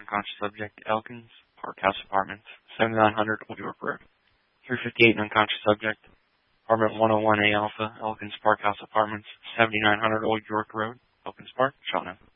unconscious subject, Elkins, Park House Apartments, 7900 Old York Road. 358 unconscious subject, Apartment 101A Alpha, Elkins Park House Apartments, 7900 Old York Road, Elkins Park, Shawnee.